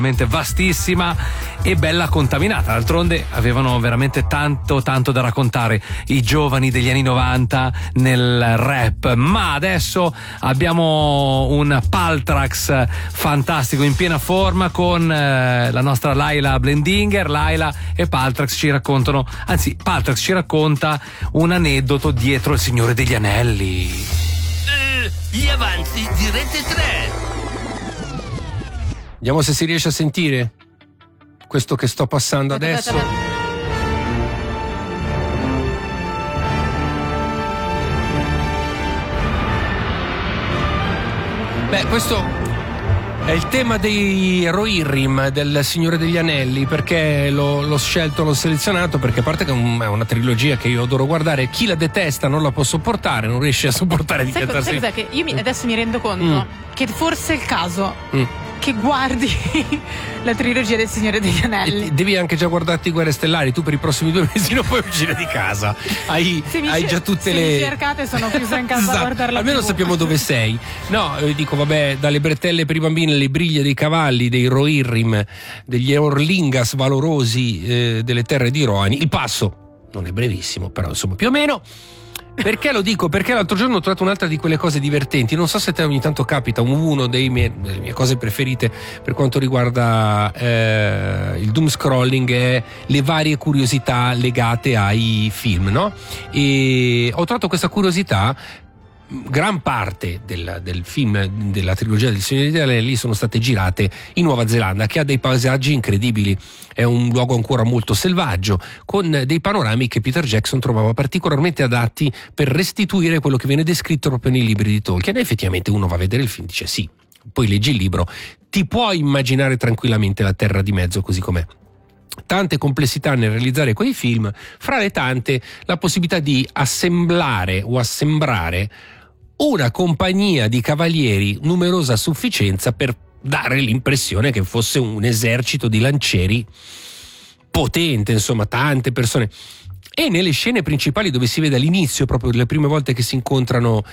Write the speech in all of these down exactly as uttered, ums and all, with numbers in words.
vastissima e bella contaminata. D'altronde avevano veramente tanto tanto da raccontare i giovani degli anni novanta nel rap, ma adesso abbiamo un Paltrax fantastico in piena forma con eh, la nostra Laila Blendinger. Laila e Paltrax ci raccontano, anzi Paltrax ci racconta un aneddoto dietro il Signore degli Anelli. Eh, gli avanzi di Rete tre. Vediamo se si riesce a sentire questo che sto passando adesso. Beh, questo è il tema dei Rohirrim del Signore degli Anelli. Perché l'ho, l'ho scelto, l'ho selezionato? Perché a parte che è una trilogia che io adoro guardare, chi la detesta non la può sopportare, non riesce a sopportare di piantarsi. Sai cos'è che io mi, adesso mi rendo conto mm. che forse è il caso mm. che guardi la trilogia del Signore degli Anelli. E devi anche già guardarti Guerre Stellari. Tu per i prossimi due mesi non puoi uscire di casa. Hai, hai già tutte se le. Se mi cercate sono chiusa in casa esatto. a guardarla. Almeno tivù. Sappiamo dove sei. No, eh, dico vabbè, dalle bretelle per i bambini, le briglie dei cavalli, dei Rohirrim, degli Orlingas valorosi eh, delle terre di Rohan. Il passo non è brevissimo, però insomma più o meno. Perché lo dico? Perché l'altro giorno ho trovato un'altra di quelle cose divertenti. Non so se te ogni tanto capita, uno dei miei, delle mie cose preferite per quanto riguarda eh, il doom scrolling è le varie curiosità legate ai film, no? E ho trovato questa curiosità. Gran parte del, del film della trilogia del Signore degli Anelli sono state girate in Nuova Zelanda, che ha dei paesaggi incredibili. È un luogo ancora molto selvaggio, con dei panorami che Peter Jackson trovava particolarmente adatti per restituire quello che viene descritto proprio nei libri di Tolkien. E effettivamente uno va a vedere il film e dice sì, poi leggi il libro, ti puoi immaginare tranquillamente la Terra di Mezzo così com'è. Tante complessità nel realizzare quei film, fra le tante la possibilità di assemblare o assembrare una compagnia di cavalieri numerosa a sufficienza per dare l'impressione che fosse un esercito di lancieri potente, insomma tante persone. E nelle scene principali dove si vede all'inizio, proprio le prime volte che si incontrano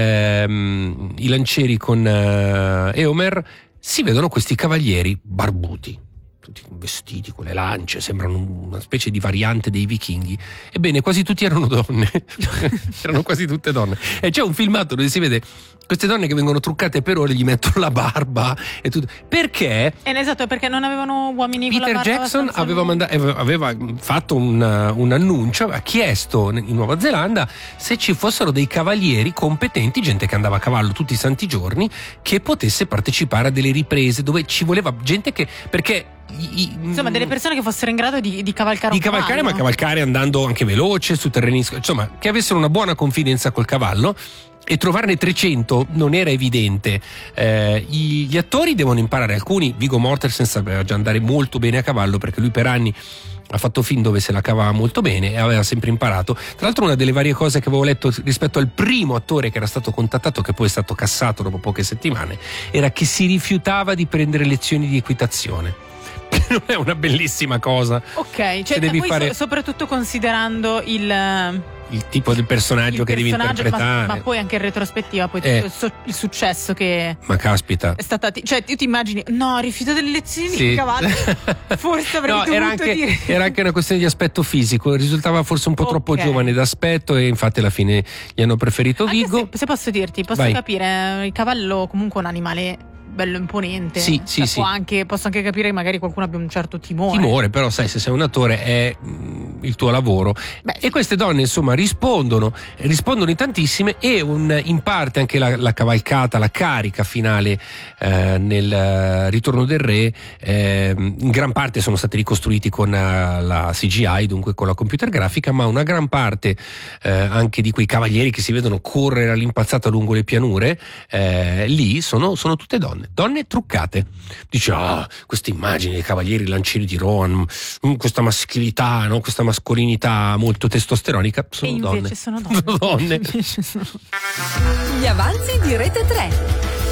ehm, i lancieri con eh, Eomer, si vedono questi cavalieri barbuti, tutti vestiti con le lance, sembrano una specie di variante dei vichinghi. Ebbene, quasi tutti erano donne. Erano quasi tutte donne. E c'è un filmato dove si vede queste donne che vengono truccate per ore, gli mettono la barba e tutto. Perché? Eh, esatto, perché non avevano uomini Peter con la barba. Jackson aveva, manda- aveva fatto un, un annuncio, aveva chiesto in Nuova Zelanda se ci fossero dei cavalieri competenti, gente che andava a cavallo tutti i santi giorni, che potesse partecipare a delle riprese dove ci voleva gente che, perché I, insomma delle persone che fossero in grado di, di cavalcare di un cavalcare cavallo. Ma cavalcare andando anche veloce su terreni, insomma che avessero una buona confidenza col cavallo. E trovarne trecento non era evidente. eh, gli attori devono imparare. Alcuni, Viggo Mortensen sapeva già andare molto bene a cavallo perché lui per anni ha fatto film dove se la cavava molto bene e aveva sempre imparato. Tra l'altro una delle varie cose che avevo letto rispetto al primo attore che era stato contattato, che poi è stato cassato dopo poche settimane, era che si rifiutava di prendere lezioni di equitazione. Non è una bellissima cosa. Ok, cioè devi poi fare... so, soprattutto considerando il il tipo del personaggio il che personaggio, devi interpretare, ma, ma poi anche in retrospettiva poi eh. tutto il, so, il successo che ma caspita è stata, cioè tu ti immagini no, rifiuto delle lezioni sì. di cavallo. Forse avrei no, dovuto era anche, dire era anche una questione di aspetto fisico, risultava forse un po' okay. troppo giovane d'aspetto e infatti alla fine gli hanno preferito Viggo. Se, se posso dirti, posso Vai. capire, il cavallo comunque è un animale bello imponente, sì, sì, cioè, sì. può anche, posso anche capire che magari qualcuno abbia un certo timore timore però sai, se sei un attore è mh, il tuo lavoro. Beh, e queste donne insomma rispondono rispondono in tantissime e un, in parte anche la, la cavalcata, la carica finale eh, nel Ritorno del Re eh, in gran parte sono stati ricostruiti con uh, la C G I, dunque con la computer grafica, ma una gran parte eh, anche di quei cavalieri che si vedono correre all'impazzata lungo le pianure eh, lì sono, sono tutte donne donne truccate. Dice ah, questa immagine dei cavalieri lancieri di Rohan, questa maschilità, no? Questa mascolinità molto testosteronica, sono e donne invece sono donne, donne. Gli avanzi di Rete tre.